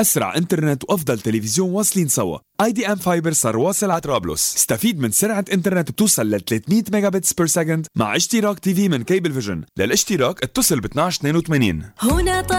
أسرع إنترنت وأفضل تلفزيون واصلين سوا. IDM فايبر صار واصل على طرابلس. استفيد من سرعة إنترنت بتوصل ل 300 ميجا بتس بير سكند مع اشتراك تي في من كيبل فيجن. للاشتراك اتصل ب 1282. هنا